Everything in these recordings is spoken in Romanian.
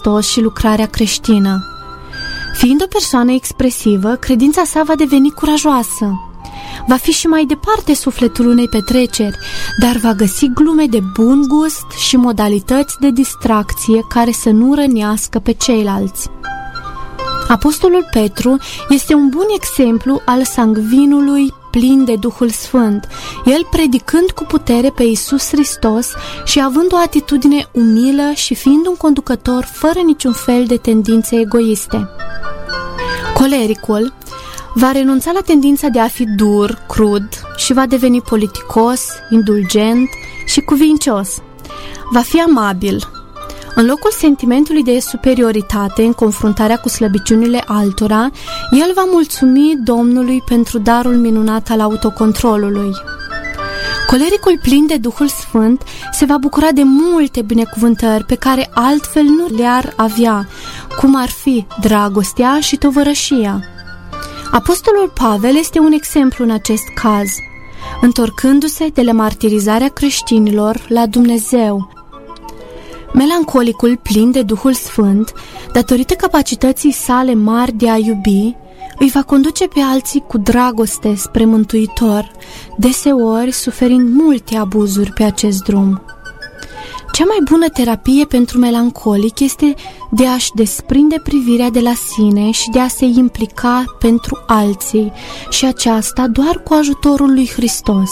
Hristos și lucrarea creștină. Fiind o persoană expresivă, credința sa va deveni curajoasă. Va fi și mai departe sufletul unei petreceri, dar va găsi glume de bun gust și modalități de distracție care să nu rănească pe ceilalți. Apostolul Petru este un bun exemplu al sangvinului plin de Duhul Sfânt, el predicând cu putere pe Iisus Hristos și având o atitudine umilă și fiind un conducător fără niciun fel de tendințe egoiste. Colericul va renunța la tendința de a fi dur, crud și va deveni politicos, indulgent și cuvincios. Va fi amabil. În locul sentimentului de superioritate în confruntarea cu slăbiciunile altora, el va mulțumi Domnului pentru darul minunat al autocontrolului. Colericul plin de Duhul Sfânt se va bucura de multe binecuvântări pe care altfel nu le-ar avea, cum ar fi dragostea și tovărășia. Apostolul Pavel este un exemplu în acest caz, întorcându-se de la martirizarea creștinilor la Dumnezeu. Melancolicul plin de Duhul Sfânt, datorită capacității sale mari de a iubi, îi va conduce pe alții cu dragoste spre Mântuitor, deseori suferind multe abuzuri pe acest drum. Cea mai bună terapie pentru melancolic este de a-și desprinde privirea de la sine și de a se implica pentru alții, și aceasta doar cu ajutorul lui Hristos.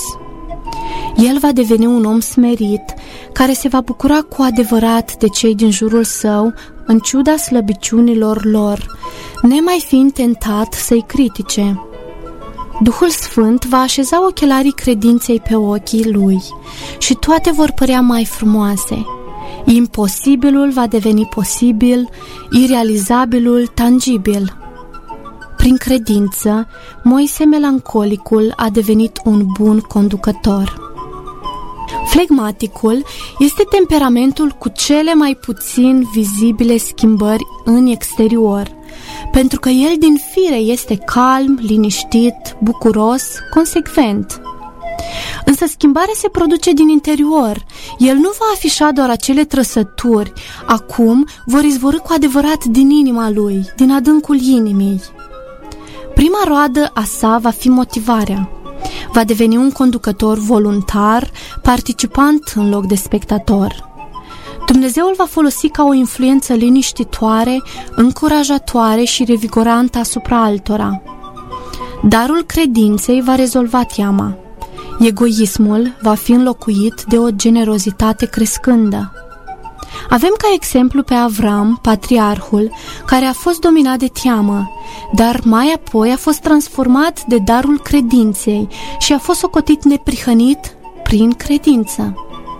El va deveni un om smerit, care se va bucura cu adevărat de cei din jurul său, în ciuda slăbiciunilor lor, nemai fiind tentat să-i critique. Duhul Sfânt va așeza ochelarii credinței pe ochii lui și toate vor părea mai frumoase. Imposibilul va deveni posibil, irealizabilul tangibil. Prin credință, Moise melancolicul a devenit un bun conducător. Flegmaticul este temperamentul cu cele mai puțin vizibile schimbări în exterior, pentru că el din fire este calm, liniștit, bucuros, consecvent. Însă schimbarea se produce din interior. El nu va afișa doar acele trăsături, acum vor izvorî cu adevărat din inima lui, din adâncul inimii. Prima roadă a sa va fi motivarea. Va deveni un conducător voluntar, participant în loc de spectator. Dumnezeu îl va folosi ca o influență liniștitoare, încurajatoare și revigorantă asupra altora. Darul credinței va rezolva teama. Egoismul va fi înlocuit de o generozitate crescândă. Avem ca exemplu pe Avram, patriarhul, care a fost dominat de teamă, dar mai apoi a fost transformat de darul credinței și a fost socotit neprihănit prin credință.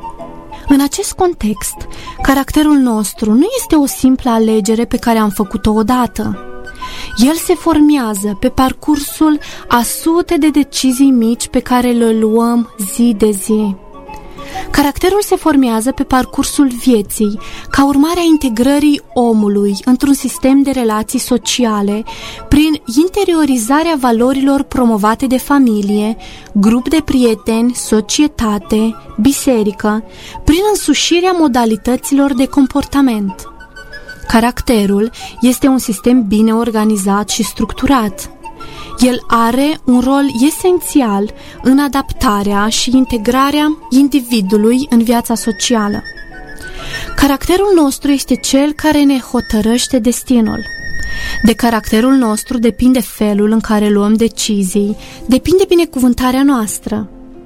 În acest context, caracterul nostru nu este o simplă alegere pe care am făcut-o odată. El se formează pe parcursul a sute de decizii mici pe care le luăm zi de zi. Caracterul se formează pe parcursul vieții, ca urmare a integrării omului într-un sistem de relații sociale, prin interiorizarea valorilor promovate de familie, grup de prieteni, societate, biserică, prin însușirea modalităților de comportament. Caracterul este un sistem bine organizat și structurat. El are un rol esențial în adaptarea și integrarea individului în viața socială. Caracterul nostru este cel care ne hotărăște destinul. De caracterul nostru depinde felul în care luăm decizii, depinde binecuvântarea noastră.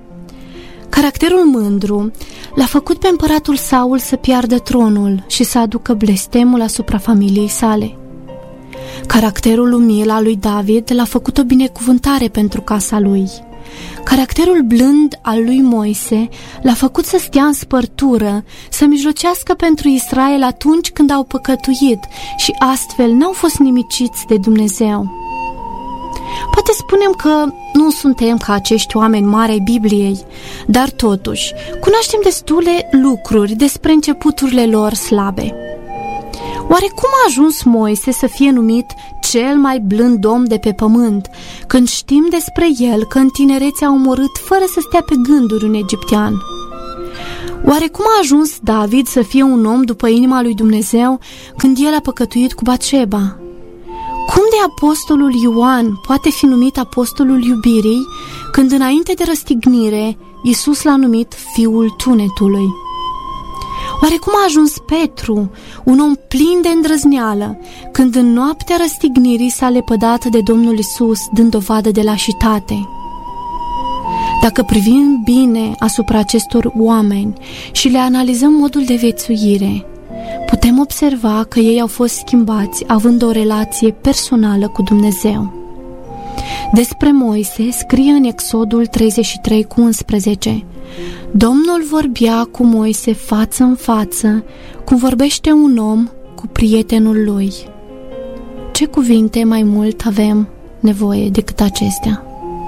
Caracterul mândru l-a făcut pe împăratul Saul să piardă tronul și să aducă blestemul asupra familiei sale. Caracterul umil al lui David l-a făcut o binecuvântare pentru casa lui. Caracterul blând al lui Moise l-a făcut să stea în spărtură, să mijlocească pentru Israel atunci când au păcătuit și astfel n-au fost nimiciți de Dumnezeu. Poate spunem că nu suntem ca acești oameni mari ai Bibliei, dar totuși cunoaștem destule lucruri despre începuturile lor slabe. Oare cum a ajuns Moise să fie numit cel mai blând om de pe pământ, când știm despre el că în tinerețe a omorât fără să stea pe gânduri un egiptean? Oare cum a ajuns David să fie un om după inima lui Dumnezeu când el a păcătuit cu Batșeba? Cum de apostolul Ioan poate fi numit apostolul iubirii când înainte de răstignire Iisus l-a numit fiul tunetului? Oare cum a ajuns Petru, un om plin de îndrăzneală, când în noaptea răstignirii s-a lepădat de Domnul Iisus, dând dovadă de lașitate? Dacă privim bine asupra acestor oameni și le analizăm modul de viețuire, putem observa că ei au fost schimbați având o relație personală cu Dumnezeu. Despre Moise scrie în Exodul 33:11: Domnul vorbea cu Moise față în față, cum vorbește un om cu prietenul lui. Ce cuvinte mai mult avem nevoie decât acestea?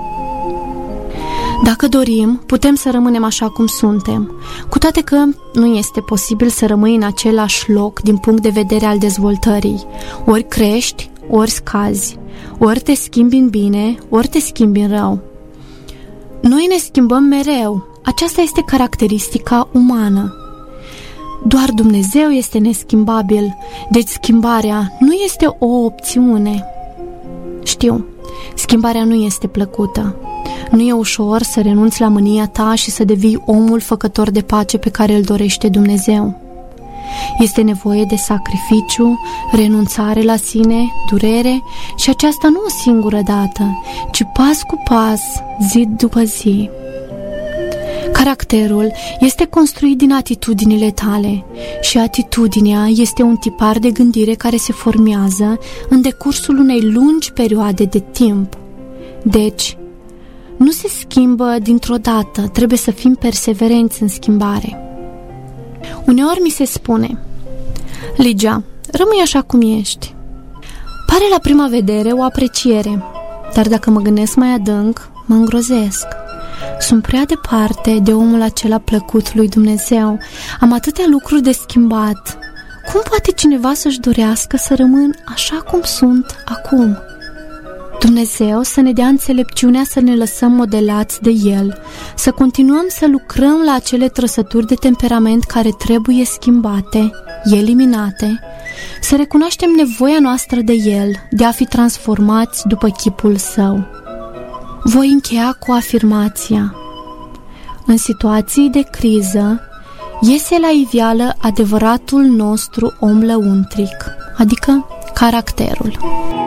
Dacă dorim, putem să rămânem așa cum suntem, cu toate că nu este posibil să rămâi în același loc din punct de vedere al dezvoltării. Ori crești, ori scazi, ori te schimbi în bine, ori te schimbi în rău. Noi ne schimbăm mereu, aceasta este caracteristica umană. Doar Dumnezeu este neschimbabil, deci schimbarea nu este o opțiune. Știu, schimbarea nu este plăcută. Nu e ușor să renunți la mânia ta și să devii omul făcător de pace pe care îl dorește Dumnezeu. Este nevoie de sacrificiu, renunțare la sine, durere și aceasta nu o singură dată, ci pas cu pas, zi după zi. Caracterul este construit din atitudinile tale și atitudinea este un tipar de gândire care se formează în decursul unei lungi perioade de timp. Deci, nu se schimbă dintr-o dată, trebuie să fim perseverenți în schimbare. Uneori mi se spune: Ligia, rămâi așa cum ești. Pare la prima vedere o apreciere, dar dacă mă gândesc mai adânc, mă îngrozesc. Sunt prea departe de omul acela plăcut lui Dumnezeu. Am atâtea lucruri de schimbat. Cum poate cineva să-și dorească să rămân așa cum sunt acum? Dumnezeu să ne dea înțelepciunea să ne lăsăm modelați de El, să continuăm să lucrăm la acele trăsături de temperament care trebuie schimbate, eliminate, să recunoaștem nevoia noastră de El, de a fi transformați după chipul Său. Voi încheia cu afirmația: în situații de criză, iese la iveală adevăratul nostru om lăuntric, adică caracterul.